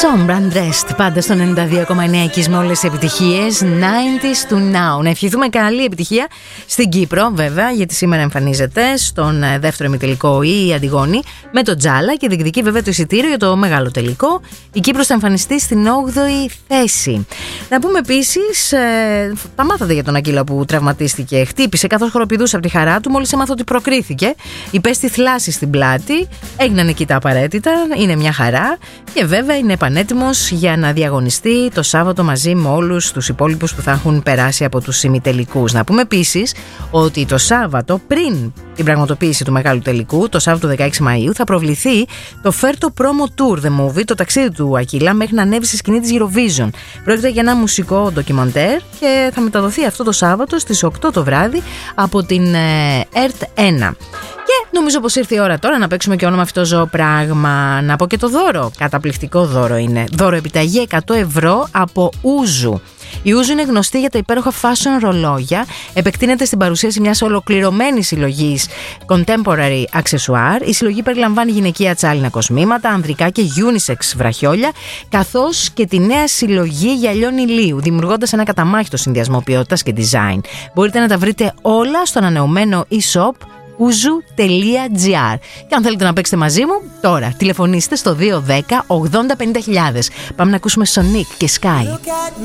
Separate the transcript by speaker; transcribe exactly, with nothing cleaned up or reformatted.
Speaker 1: Sombra Dressed, πάντα στο ενενήντα δύο κόμμα εννέα εκεί με όλες τις επιτυχίες ενενήντα to now. Να ευχηθούμε καλή επιτυχία στην Κύπρο, βέβαια, γιατί σήμερα εμφανίζεται στον δεύτερο ημιτελικό η Αντιγόνη με το Τζάλα και διεκδικεί βέβαια το εισιτήριο για το μεγάλο τελικό. Η Κύπρος θα εμφανιστεί στην όγδοη θέση. Να πούμε επίσης, ε, τα μάθατε για τον Ακύλα που τραυματίστηκε. Χτύπησε καθώς χοροπηδούσε από τη χαρά του, μόλις έμαθε ότι προκρίθηκε. Υπέστη θλάση στην πλάτη, έγιναν εκεί τα απαραίτητα, είναι μια χαρά και βέβαια είναι πανέτοιμος για να διαγωνιστεί το Σάββατο μαζί με όλους τους υπόλοιπους που θα έχουν περάσει από τους ημιτελικούς. Να πούμε επίσης ότι το Σάββατο πριν την πραγματοποίηση του μεγάλου τελικού, το Σάββατο δεκαέξι Μαΐου, θα προβληθεί το Ferto Promo Tour The Movie, το ταξίδι του Ακύλα μέχρι να ανέβει στη σκηνή της Eurovision. Πρόκειται για ένα μουσικό ντοκιμαντέρ και θα μεταδοθεί αυτό το Σάββατο στις οκτώ το βράδυ από την ΕΡΤ ένα. Και νομίζω πως ήρθε η ώρα τώρα να παίξουμε και όνομα αυτό ζώο πράγμα. Να πω και το δώρο. Καταπληκτικό δώρο είναι. Δώρο επιταγή εκατό ευρώ από Ούζου. Η Ούζου είναι γνωστή για τα υπέροχα fashion ρολόγια. Επεκτείνεται στην παρουσίαση μιας ολοκληρωμένης συλλογής contemporary accessoire. Η συλλογή περιλαμβάνει γυναικεία τσάλινα κοσμήματα, ανδρικά και unisex βραχιόλια, καθώς και τη νέα συλλογή γυαλιών ηλίου, δημιουργώντας ένα καταμάχητο συνδυασμό ποιότητας και design. Μπορείτε να τα βρείτε όλα στο ανανεωμένο e-shop ούζου τελεία τζι άρ. Και αν θέλετε να παίξετε μαζί μου, τώρα τηλεφωνήστε στο δύο ένα μηδέν ογδόντα πενήντα χιλιάδες. Πάμε να ακούσουμε Sonic και Sky.